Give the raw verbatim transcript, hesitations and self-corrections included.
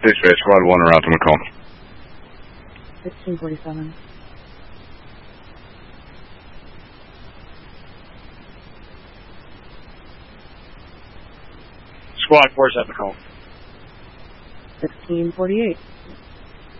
Dispatch, Squad one around to Macomb. sixteen forty-seven. Squad four is at Macomb. sixteen forty-eight.